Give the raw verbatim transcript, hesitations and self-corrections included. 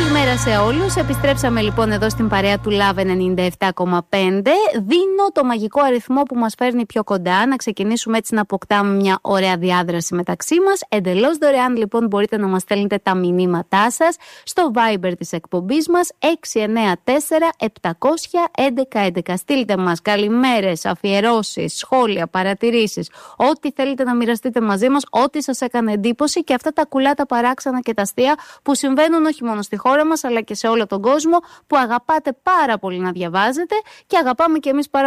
Καλημέρα σε όλους. Επιστρέψαμε λοιπόν εδώ στην παρέα του Love ενενήντα επτά κόμμα πέντε. Δίνω το μαγικό αριθμό που μας φέρνει πιο κοντά, να ξεκινήσουμε έτσι να αποκτάμε μια ωραία διάδραση μεταξύ μας. Εντελώς δωρεάν λοιπόν μπορείτε να μας στέλνετε τα μηνύματά σας στο Viber της εκπομπής μας έξι εννέα τέσσερα επτακόσια έντεκα έντεκα. Στείλτε μας καλημέρες, αφιερώσεις, σχόλια, παρατηρήσεις, ό,τι θέλετε να μοιραστείτε μαζί μας, ό,τι σας έκανε εντύπωση και αυτά τα κουλά, τα παράξενα και τα αστεία που συμβαίνουν όχι μόνο στη χώρα μας αλλά και σε όλο τον κόσμο, που αγαπάτε πάρα πολύ να διαβάζετε και αγαπάμε και εμείς πάρα